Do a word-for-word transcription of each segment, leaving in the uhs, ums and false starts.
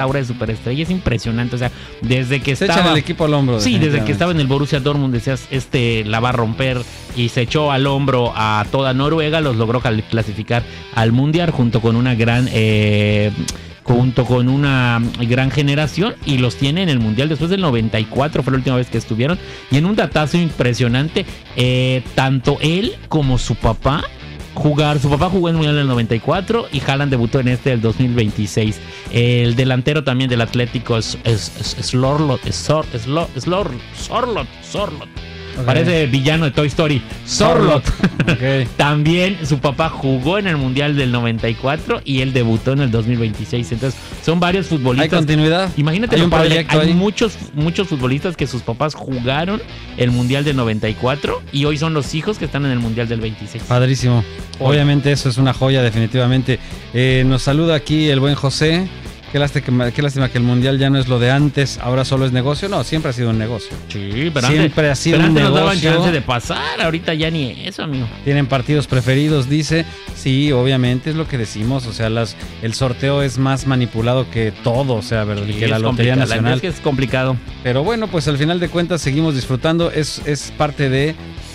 aura de superestrella, es impresionante, o sea, desde que se estaba... echan el equipo al hombro. Sí, desde que estaba en el Borussia Dortmund decías, este la va a romper, y se echó al hombro a toda Noruega, los logró clasificar al Mundial junto con una gran... Eh, junto con una gran generación, y los tiene en el Mundial después del noventa y cuatro, fue la última vez que estuvieron, y en un datazo impresionante, eh, tanto él como su papá jugar, su papá jugó en el Mundial del noventa y cuatro y Haaland debutó en este del dos mil veintiséis. El delantero también del Atlético es, es, es, es Sorloth, es Sor, es Lo, es Lor, Sorloth, Sorloth. Okay. Parece villano de Toy Story. Sorloth. Okay. También su papá jugó en el Mundial del noventa y cuatro y él debutó en el dos mil veintiséis. Entonces, son varios futbolistas. ¿Hay continuidad? Imagínate, ¿Hay, lo un padre, hay ahí? muchos, muchos futbolistas que sus papás jugaron el Mundial del noventa y cuatro y hoy son los hijos que están en el Mundial del veintiséis. Padrísimo. Hoy. Obviamente eso es una joya, definitivamente. Eh, nos saluda aquí el buen José. Qué lástima, qué lástima que el Mundial ya no es lo de antes, ahora solo es negocio. No, siempre ha sido un negocio. Sí, pero siempre antes, ha sido pero un antes negocio. Nos daban chance de pasar, ahorita ya ni eso, amigo. Tienen partidos preferidos, dice. Sí, obviamente es lo que decimos. O sea, las, el sorteo es más manipulado que todo, o sea, ¿verdad? Sí, que la Lotería Nacional. Es que es complicado. Pero bueno, pues al final de cuentas seguimos disfrutando. Es, es parte de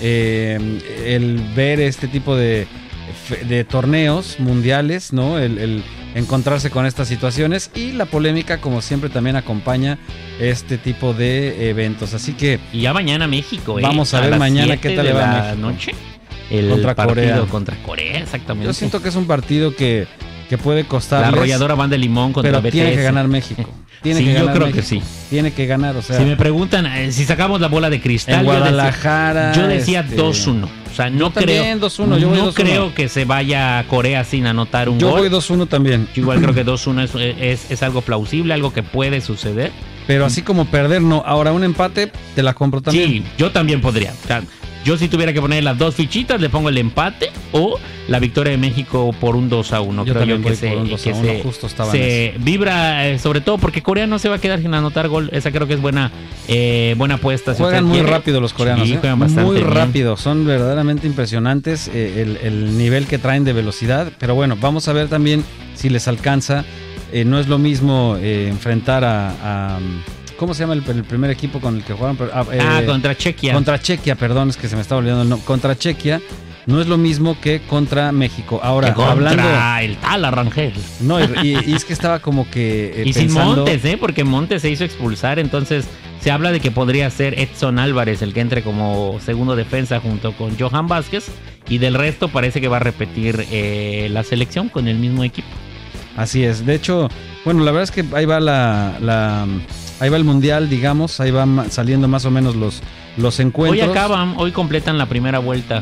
eh, el ver este tipo de, de torneos mundiales, ¿no? El, el encontrarse con estas situaciones, y la polémica, como siempre, también acompaña este tipo de eventos. Así que y ya mañana México, ¿eh? Vamos a, a ver mañana qué tal le va a México. Noche, el contra partido Corea. contra Corea, exactamente. Yo siento que es un partido que, que puede costar. La arrolladora Van de Limón contra pero B T S. Tiene que ganar México. Tiene sí, que ganar yo creo México. que sí. Tiene que ganar, o sea. Si me preguntan, eh, si sacamos la bola de cristal, en Guadalajara. Yo decía, este, dos uno. O sea, no yo creo, también, dos uno, yo voy no dos uno. creo que se vaya a Corea sin anotar un yo gol. Yo voy dos uno también. Yo igual creo que dos uno es, es, es algo plausible, algo que puede suceder. Pero así como perder, no. Ahora un empate, te la compro también. Sí, yo también podría. O sea, yo si tuviera que poner las dos fichitas, le pongo el empate o la victoria de México por un dos a uno. Yo creo yo que voy se, por un dos a uno, se, justo estaba se vibra, eh, sobre todo porque Corea no se va a quedar sin anotar gol. Esa creo que es buena eh, buena apuesta. Si juegan muy quiere. rápido los coreanos. Sí, ¿eh? juegan bastante muy bien. rápido. Son verdaderamente impresionantes eh, el, el nivel que traen de velocidad. Pero bueno, vamos a ver también si les alcanza. Eh, no es lo mismo eh, enfrentar a... a ¿Cómo se llama el, el primer equipo con el que jugaron? Ah, eh, ah, contra Chequia. Contra Chequia, perdón, es que se me estaba olvidando el nombre. Contra Chequia no es lo mismo que contra México. Ahora, que contra hablando... el tal Arrangel. No, y, y es que estaba como que... Eh, y pensando... sin Montes, ¿eh? Porque Montes se hizo expulsar, entonces se habla de que podría ser Edson Álvarez el que entre como segundo defensa junto con Johan Vázquez, y del resto parece que va a repetir eh, la selección con el mismo equipo. Así es. De hecho, bueno, la verdad es que ahí va la... la Ahí va el Mundial, digamos, ahí van saliendo más o menos los, los encuentros. Hoy acaban, hoy completan la primera vuelta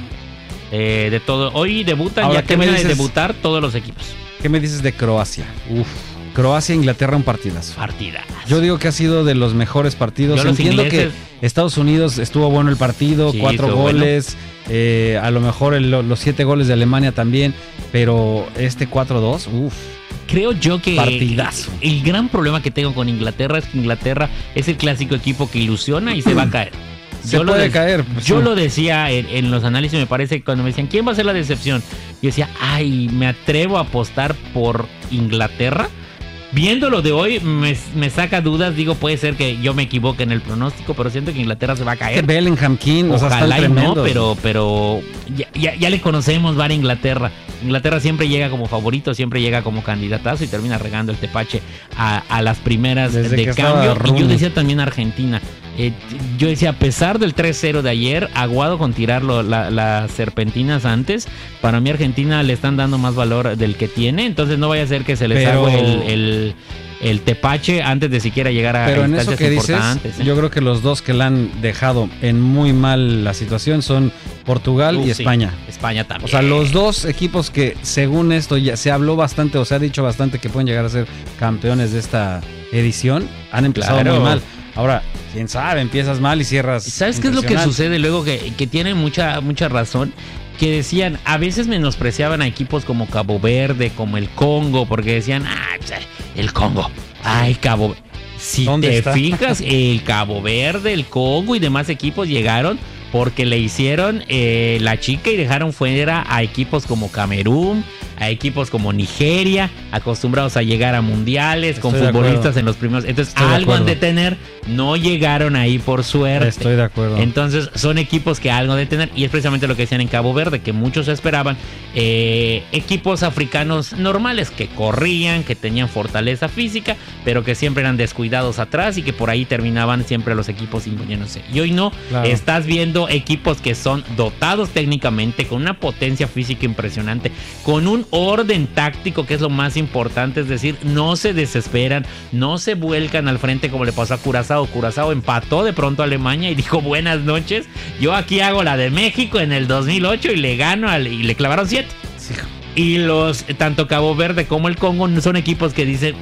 eh, de todo. Hoy debutan, ahora, ya terminan de debutar todos los equipos. ¿Qué me dices de Croacia? Uf, Croacia, Inglaterra, un partidazo. Partidazo. Yo digo que ha sido de los mejores partidos. Yo Entiendo ingleses... que Estados Unidos estuvo bueno el partido, sí, cuatro goles, bueno. eh, a lo mejor el, los siete goles de Alemania también, pero este cuatro dos, uff. Creo yo que partidazo. El gran problema que tengo con Inglaterra es que Inglaterra es el clásico equipo que ilusiona y se va a caer. Se yo puede lo caer. Pues, yo sí. lo decía en, en los análisis, me parece, cuando me decían, ¿quién va a ser la decepción? Yo decía, ay, me atrevo a apostar por Inglaterra. Viéndolo de hoy, me, me saca dudas. Digo, puede ser que yo me equivoque en el pronóstico, pero siento que Inglaterra se va a caer. Que Bellingham, King, o sea, ojalá están y no, pero, pero ya, ya, ya le conocemos, va a Inglaterra. Inglaterra siempre llega como favorito, siempre llega como candidatazo y termina regando el tepache a, a las primeras Desde de que cambio. Y yo decía también Argentina. Eh, yo decía, a pesar del tres cero de ayer, aguado con tirarlo la, las serpentinas antes, para mí Argentina le están dando más valor del que tiene, entonces no vaya a ser que se les pero... haga el, el, el tepache antes de siquiera llegar a pero en eso que dices, ¿eh? Yo creo que los dos que la han dejado en muy mal la situación son Portugal uh, y España. Sí, España también. O sea, los dos equipos que según esto ya se habló bastante o se ha dicho bastante que pueden llegar a ser campeones de esta edición, han empezado claro. muy mal. Ahora, quién sabe, empiezas mal y cierras. ¿Sabes qué es lo que sucede luego? Que, que tiene mucha, mucha razón. Que decían, a veces menospreciaban a equipos como Cabo Verde, como el Congo, porque decían, ah, el Congo, ay, Cabo. Si te está? fijas, el Cabo Verde, el Congo y demás equipos llegaron porque le hicieron eh, la chica y dejaron fuera a equipos como Camerún, a equipos como Nigeria, acostumbrados a llegar a mundiales, Estoy con de futbolistas acuerdo. en los primeros. Entonces, Estoy de algo han acuerdo. de tener. No llegaron ahí por suerte. Estoy de acuerdo. Entonces, son equipos que algo de tener. Y es precisamente lo que decían en Cabo Verde, que muchos esperaban. Eh, equipos africanos normales que corrían, que tenían fortaleza física, pero que siempre eran descuidados atrás y que por ahí terminaban siempre los equipos imponiéndose. Y hoy no. Claro. Estás viendo equipos que son dotados técnicamente, con una potencia física impresionante, con un orden táctico que es lo más importante. Es decir, no se desesperan, no se vuelcan al frente como le pasó a Curazao. Curazao empató de pronto a Alemania y dijo buenas noches, yo aquí hago la de México en el dos mil ocho y le gano al, y le clavaron siete. Sí. Y los, tanto Cabo Verde como el Congo son equipos que dicen,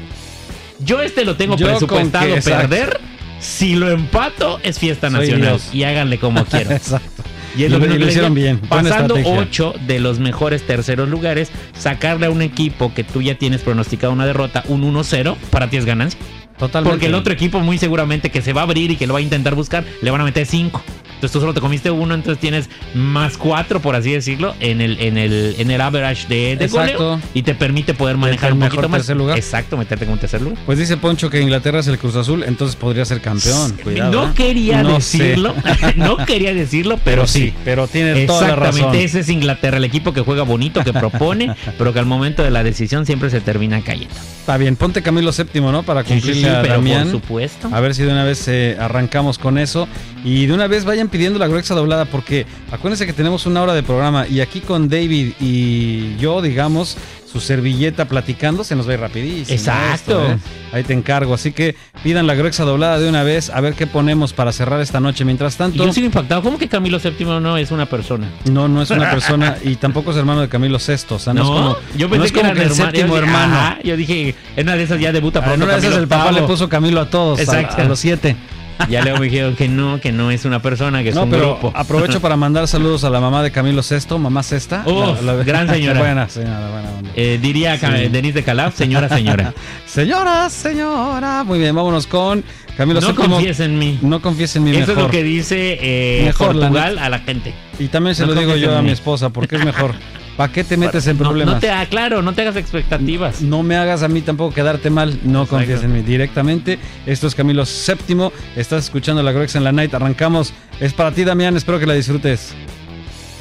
yo este lo tengo Yo presupuestado con que- perder, si lo empato es fiesta Soy nacional Dios. y háganle como quieran. Exacto. Y es Y lo lo- mismo y lo que le hicieron decía, bien. Buena pasando estrategia. ocho de los mejores terceros lugares, sacarle a un equipo que tú ya tienes pronosticado una derrota, un uno cero, para ti es ganancia. Totalmente. Porque el otro equipo muy seguramente que se va a abrir y que lo va a intentar buscar, le van a meter cinco. Entonces tú solo te comiste uno, entonces tienes más cuatro, por así decirlo, en el, en el, en el average de, de Exacto. goleo, y te permite poder manejar el un mejor poquito más. tercer lugar. Exacto, meterte como tercer lugar. Pues dice Poncho que Inglaterra es el Cruz Azul, entonces podría ser campeón. Cuidado, no ¿eh? quería No sé. decirlo, no quería decirlo, pero, Pero sí. sí, pero tiene toda la razón. Exactamente, ese es Inglaterra, el equipo que juega bonito, que propone, pero que al momento de la decisión siempre se termina cayendo. Está bien, ponte Camilo séptimo, ¿no? Para Sí, sí, cumplirle sí, a pero Damián. por supuesto. A ver si de una vez eh, arrancamos con eso. Y de una vez vayan pidiendo la gruesa doblada, porque acuérdense que tenemos una hora de programa y aquí con David y yo, digamos, su servilleta platicando, se nos va a ir rapidísimo. Exacto. esto, ¿eh? Ahí te encargo. Así que pidan la gruesa doblada de una vez, a ver qué ponemos para cerrar esta noche. Mientras Y tanto, yo sigo impactado. ¿Cómo que Camilo séptimo no es una persona? no, no es una persona y tampoco es hermano de Camilo sexto. O sea, no, No, es como, yo no pensé es que como era que el hermano. séptimo yo dije, hermano. ajá, yo dije, en una de esas ya debuta En pronto una de esas Camilo el papá octavo. le puso Camilo a todos, a, Exacto. a los siete. Ya luego me dijeron que no, que no es una persona, que es No, un pero grupo. aprovecho para mandar saludos a la mamá de Camilo sexto, mamá Sexta. Uf, gran señora. Buena señora, buena onda. Eh, diría Sí. Ca- Denise de Calaf, señora, señora. Señora, señora. Muy bien, vámonos con Camilo No séptimo. confíes en mí. No confíes en mí, Eso mejor. es lo que dice eh, Mejor, la Portugal a la gente. Y también se no lo digo confíes yo en a mí. mi esposa, porque es mejor. ¿Para qué te metes en No, problemas? no te, ah, claro, no te hagas expectativas. No me hagas a mí tampoco quedarte mal. No Exacto. confíes en mí directamente. Esto es Camilo séptimo. Estás escuchando la Grexa en la Night. Arrancamos. Es para ti, Damián. Espero que la disfrutes.